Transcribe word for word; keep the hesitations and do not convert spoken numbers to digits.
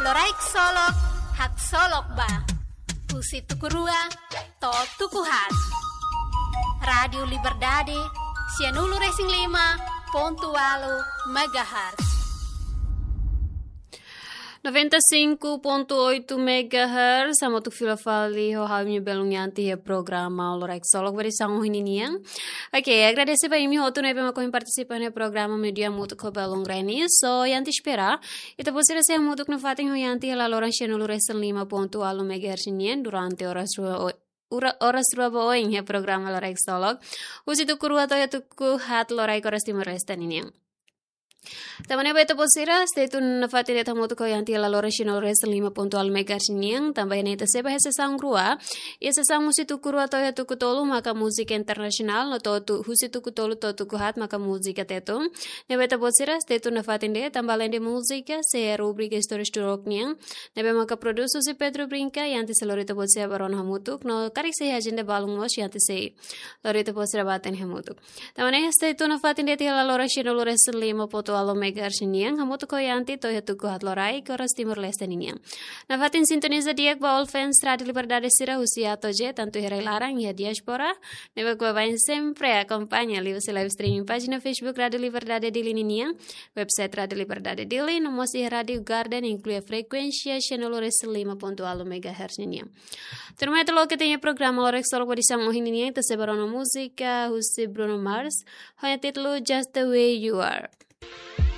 Loraik solok, hak solok ba. Husi tukurua, to tukuhat. Radio Liberdade, Sianulu Racing lima, Pontualo, Megahertz. noventa e cinco ponto oito megahertz, sama tu fila fali ho halnya belung yanti ya programa Loraik solok beri sangu hininiang. Oke, agradece para imi hotu nebe ma kohim participa no programa media mutu ko belung reni. So yanti espera, ita posira se mutu no fating ho yanti la loran Sianulu Racing lima ponto alo megahertz nien durante horas Ura oras ruaba oing ya programa Loraik solok. Usi tu kurua to ya tuku hat Loraik oras timur restan ini. Tamane ba ito po sira, stay tuned na fati deta mo ko yang tila Loraik Sianulu Racing lima ponto alo megahertz niyang, tambayan ito seba hesa sang rua, ya sesang musi tu kurua to ya tuku tolu maka musika internasional, no to tu husi tuku tolu to tuku hat maka musika teto. Nebe ito po sira, stay tuned na fati de, tambalan de musika, se rubrika stories turok niyang, nebe maka produso si Pedro Brinca, yang ti se lorito po sira baron hamutuk, no karik se agenda balung mos, yang ti se lorito po sira baten hamutuk. Tamane stay tuned na fati de tila Loraik Sianulu Racing lima ponto alo megahertz niyang, hamutu ko yanti to ya tuku hat Loraik oras timur leste niyang. Na fatin sintoniza diak ba all fans Radio Liberdade sira husia to je tanto herai larang ya diaspora. Neba ko bain sempre acompaña live live streaming pagina Facebook Radio Liberdade Dili niyang, website Radio Liberdade Dili, no mosi Radio Garden incluye frekuensia Sianulu Racing lima ponto alo megahertz niyang. Terima ito lo que tenía programa Loraik solok badi sang mohin niyang, te sebarono musika husi Bruno Mars, hanya titlu Just the Way You Are.